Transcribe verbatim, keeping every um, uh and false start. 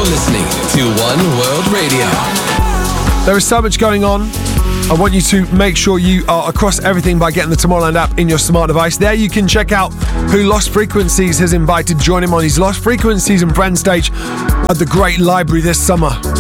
You're listening to One World Radio. There is so much going on. I want you to make sure you are across everything by getting the Tomorrowland app in your smart device. There you can check out who Lost Frequencies has invited to join him on his Lost Frequencies and Friends stage at the Great Library this summer.